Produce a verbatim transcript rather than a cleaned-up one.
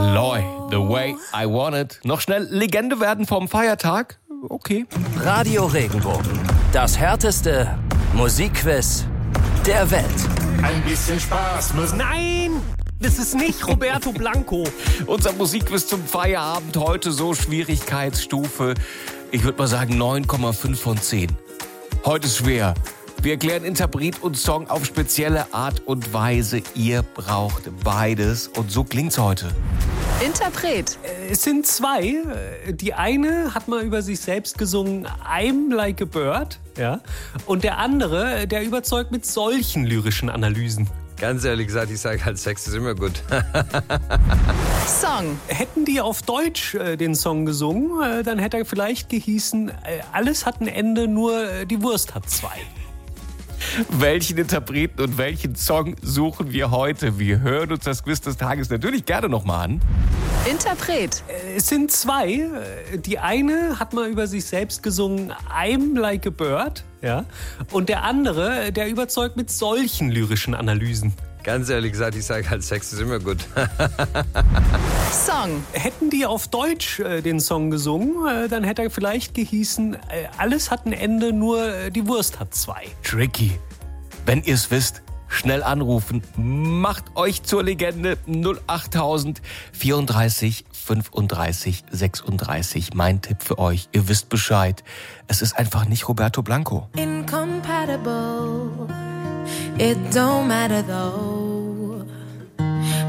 Loy, The Way I Want It. Noch schnell Legende werden vom Feiertag? Okay. Radio Regenbogen. Das härteste Musikquiz der Welt. Ein bisschen Spaß muss... Nein, das ist nicht Roberto Blanco. Unser Musikquiz zum Feierabend heute so Schwierigkeitsstufe, ich würde mal sagen neun Komma fünf von zehn. Heute ist schwer. Wir erklären Interpret und Song auf spezielle Art und Weise. Ihr braucht beides und so klingt's heute. Interpret. Es sind zwei. Die eine hat mal über sich selbst gesungen, I'm like a bird. Ja? Und der andere, der überzeugt mit solchen lyrischen Analysen. Ganz ehrlich gesagt, ich sage halt, Sex ist immer gut. Song. Hätten die auf Deutsch äh, den Song gesungen, äh, dann hätte er vielleicht gehießen, äh, alles hat ein Ende, nur äh, die Wurst hat zwei. Welchen Interpreten und welchen Song suchen wir heute? Wir hören uns das Quiz des Tages natürlich gerne nochmal an. Interpret. Es sind zwei. Die eine hat mal über sich selbst gesungen, I'm like a bird. Ja? Und der andere, der überzeugt mit solchen lyrischen Analysen. Ganz ehrlich gesagt, ich sage halt, Sex ist immer gut. Song. Hätten die auf Deutsch äh, den Song gesungen, äh, dann hätte er vielleicht gehießen, äh, alles hat ein Ende, nur äh, die Wurst hat zwei. Tricky. Wenn ihr es wisst, schnell anrufen. Macht euch zur Legende. null achttausend vierunddreißig fünfunddreißig sechsunddreißig. Mein Tipp für euch, ihr wisst Bescheid. Es ist einfach nicht Roberto Blanco. Incompatible. It don't matter though.